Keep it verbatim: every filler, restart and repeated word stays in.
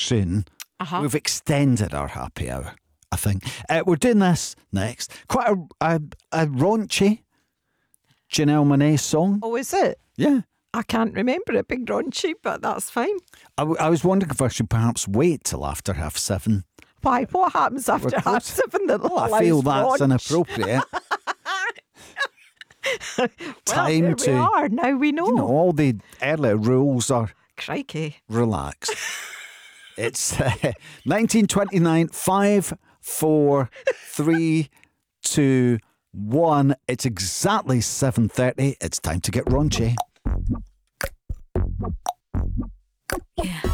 soon. Uh-huh. We've extended our happy hour, I think. Uh, we're doing this next. Quite a, a, a raunchy Janelle Monáe song. Oh, is it? Yeah. I can't remember it, big raunchy, but that's fine. I, w- I was wondering if I should perhaps wait till after half seven. Why? What happens after We're half close. seven that Well, I allows feel that's raunch? inappropriate. Well, Time here to, we are. Now we know. you know, all the earlier rules are Crikey. relaxed. It's uh, nineteen twenty-nine, five, four, three, two, one. It's exactly seven thirty. It's time to get raunchy. Yeah.